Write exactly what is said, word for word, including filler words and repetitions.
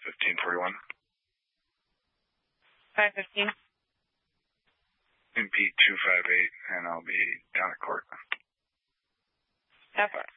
fifteen forty-one. five fifteen. M P two five eight, and I'll be down at court. How far?